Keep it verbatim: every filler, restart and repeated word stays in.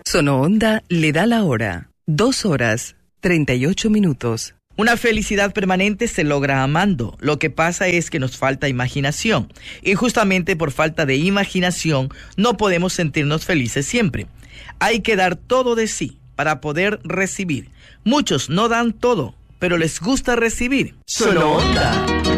Sonoonda le da la hora. Dos horas, treinta y ocho minutos. Una felicidad permanente se logra amando. Lo que pasa es que nos falta imaginación. Y justamente por falta de imaginación no podemos sentirnos felices siempre. Hay que dar todo de sí para poder recibir. Muchos no dan todo, pero les gusta recibir. Sonoonda.